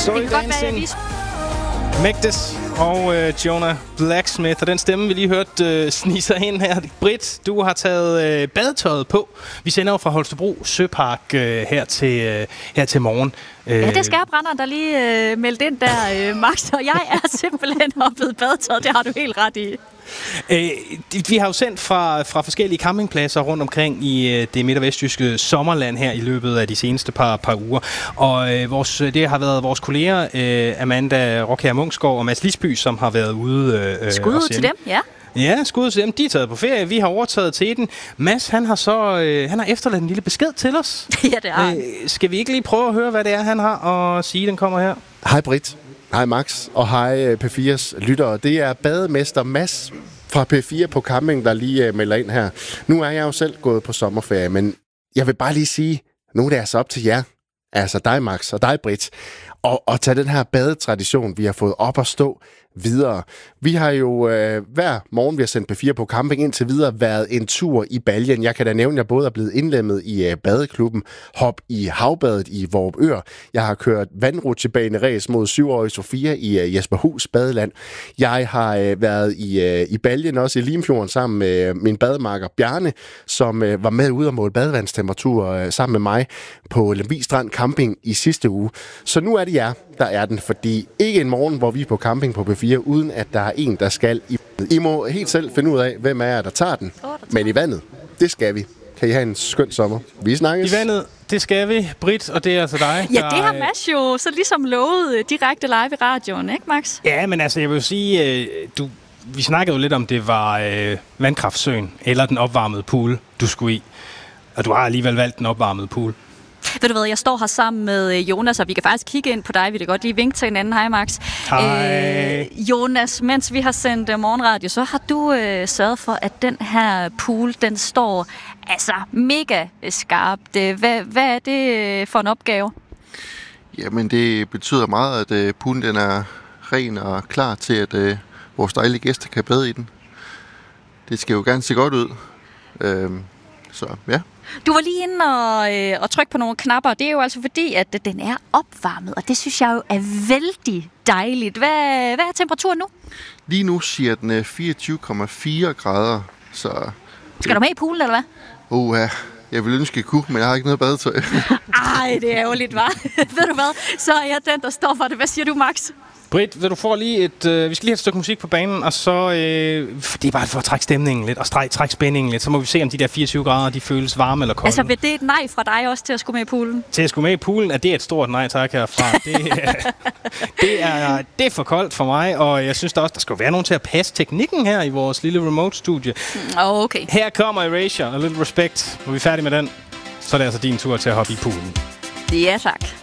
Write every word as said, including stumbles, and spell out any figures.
Story det kan godt Dancing. være, jeg lige... Magdes og øh, Jonah Blacksmith, og den stemme, vi lige hørte øh, snige sig ind her. Britt, du har taget øh, badetøjet på. Vi sender jo fra Holstebro Søpark øh, her, til, øh, her til morgen. Ja, det er skærbrænderen, der lige øh, meldte ind der, øh, Max, og jeg er simpelthen hoppet badetøjet. Det har du helt ret i. Øh, vi har jo sendt fra, fra forskellige campingpladser rundt omkring i øh, det midt- og vestjyske sommerland her i løbet af de seneste par, par uger. Og øh, vores, det har været vores kolleger, øh, Amanda Rockher Munksgaard og Mads Lisby, som har været ude øh, Skud ud til dem, ja. Ja, skud til dem. De er taget på ferie. Vi har overtaget til den. Mads, han har så øh, han har efterladt en lille besked til os. Ja, det har han. øh, Skal vi ikke lige prøve at høre, hvad det er, han har og sige, den kommer her? Hej Britt, hej Max og hej P fire's lyttere. Det er bademester Mads fra P fire på camping, der lige uh, melder ind her. Nu er jeg jo selv gået på sommerferie, men jeg vil bare lige sige, nu er det altså op til jer, altså dig Max og dig Britt, og, og tage den her badetradition, vi har fået op at stå videre. Vi har jo øh, hver morgen, vi har sendt P fire på camping indtil videre, været en tur i Baljen. Jeg kan da nævne, at jeg både er blevet indlemmet i øh, badeklubben, hop i havbadet i Vorupør. Jeg har kørt vandrutsjebaneræs mod syvårige Sofia i øh, Jesperhus badeland. Jeg har øh, været i, øh, i Baljen, også i Limfjorden, sammen med øh, min bademakker Bjarne, som øh, var med ude og måle badevandstemperatur øh, sammen med mig på Lemvig Strand Camping i sidste uge. Så nu er det jer, der er den, fordi ikke en morgen, hvor vi er på camping på P fire, uden at der er en, der skal i I må helt selv finde ud af, hvem er jer, der tager den. Men i vandet, det skal vi. Kan I have en skøn sommer. Vi snakkes. I vandet, det skal vi. Britt, og det er altså dig. Ja, der, det har Mads jo så ligesom lovet direkte live i radioen, ikke Max? Ja, men altså, jeg vil jo sige, øh, du, vi snakkede jo lidt om, det var øh, vandkraftsøen eller den opvarmede pool, du skulle i. Og du har alligevel valgt den opvarmede pool. Ved du hvad, jeg står her sammen med Jonas, og vi kan faktisk kigge ind på dig. Vi kan godt lige vinke til hinanden. Hej, Max. Hej. Øh, Jonas, mens vi har sendt uh, morgenradio, så har du uh, sørget for, at den her pool, den står altså mega skarpt. Hvad, hvad er det for en opgave? Jamen, det betyder meget, at uh, poolen den er ren og klar til, at uh, vores dejlige gæster kan bade i den. Det skal jo gerne se godt ud. Uh, så ja. Du var lige inde og, øh, og trykke på nogle knapper. Det er jo altså fordi, at den er opvarmet, og det synes jeg jo er vældig dejligt. Hvad, hvad er temperaturen nu? Lige nu siger den fireogtyve komma fire grader. Så skal du med i poolen, eller hvad? Uh, ja. Jeg vil ønske, jeg kunne, men jeg har ikke noget badetøj. Ej, det er jo lidt var. Ved du hvad? Så er jeg den, der står for det. Hvad siger du, Max? Britt, vil du få lige et... Øh, vi skal lige have et stykke musik på banen, og så... Øh, det er bare for at trække stemningen lidt, og stræk, trække spændingen lidt. Så må vi se, om de der fireogtyve grader, de føles varme eller kolde. Altså, vil det et nej fra dig også til at skulle med i poolen? Til at skulle med i poolen, er det et stort nej tak herfra. Det, det, er, det er for koldt for mig, og jeg synes der også, der skal være nogen til at passe teknikken her i vores lille remote-studie. Oh, okay. Her kommer Erasure, A Little Respect. Når vi er færdige med den, så er det altså din tur til at hoppe i poolen. Ja, tak.